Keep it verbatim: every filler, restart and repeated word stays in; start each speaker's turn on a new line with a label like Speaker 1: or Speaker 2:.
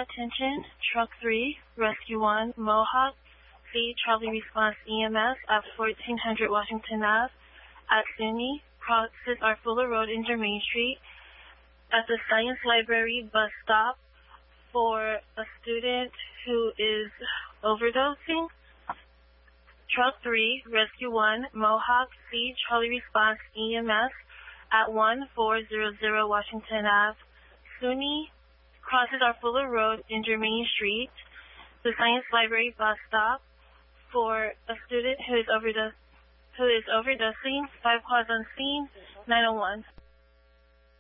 Speaker 1: Attention, Truck three, Rescue one, Mohawk, C, Charlie Response E M S at fourteen hundred Washington Avenue at SUNY, crosses our Fuller Road in Germain Street at the Science Library bus stop for a student who is overdosing. Truck three, Rescue one, Mohawk, C, Charlie Response E M S at one four zero zero Washington Avenue, SUNY, crosses our Fuller Road in Germain Street, the Science Library bus stop for a student who is overdose, who is overdosing. Five calls on scene, nine oh one.